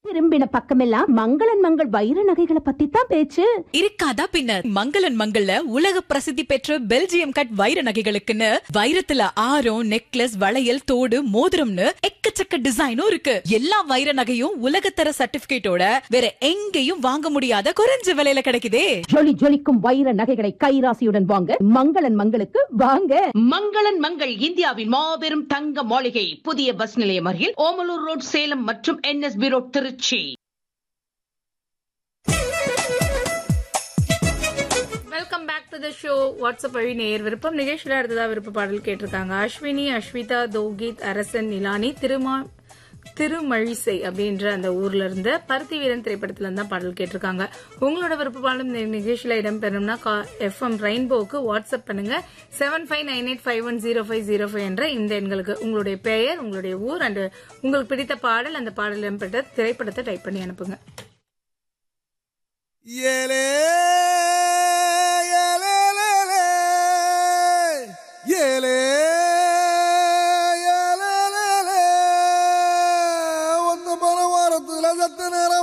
திரும்பின பக்கமெல்லாம் மங்களன் மங்கள் வைர நகைகளை பத்தி தான் பேச்சு. இருக்காதா பின்னர். மங்களன் மங்கள்ல உலக பிரசித்தி பெற்ற பெல்ஜியம் கட் வைர நகைகளுக்குன்னு வைரத்துல ஆரம், நெக்லஸ், வளையல், தோடு, மோதிரம்னு எக்கச்சக்க டிசைனும் இருக்கு. எல்லா வைர நகையும் உலகத்தர சர்டிபிகேட்டோட வேற எங்கேயும் வாங்க முடியாத குறைஞ்ச விலையில கிடைக்குதே. ஜொலி ஜொலிக்கும் வைர நகைகளை கைராசியுடன் வாங்க மங்களன் மங்களுக்கு வாங்க. மங்களன் மங்கள் இந்தியாவின் மாபெரும் தங்க மாளிகை, புதிய பஸ் நிலையம் அருகில் ஓமலூர் ரோட், சேலம் மற்றும் NSB road, Trichy. Welcome back to the show. WhatsApp வழி நேயர் விருப்பம் நிகழ்ச்சியில அடுத்ததா விருப்ப பாடல் கேட்டிருக்காங்க. அஸ்வினி, அஸ்விதா, தோகித், அரசன், நிலானி, திருமழிசை அப்படின்ற அந்த ஊர்ல இருந்து பருத்தி வீரன் திரைப்படத்துல இருந்தா பாடல் கேட்டிருக்காங்க. உங்களோட விருப்ப பாடலும் நிகழ்ச்சியில இடம்பெறணும்னா FM ரெயின்போக்கு வாட்ஸ்அப் பண்ணுங்க 7598510505 என்ற இந்த எண்களுக்கு உங்களுடைய பெயர், உங்களுடைய ஊர் அண்ட் உங்களுக்கு பிடித்த பாடல், அந்த பாடல் இடம்பெற்ற திரைப்படத்தை டைப் பண்ணி அனுப்புங்க. ஏலே ஏலே ஏலே ஒன்னு மன வாரத்துல சத்து நேரம்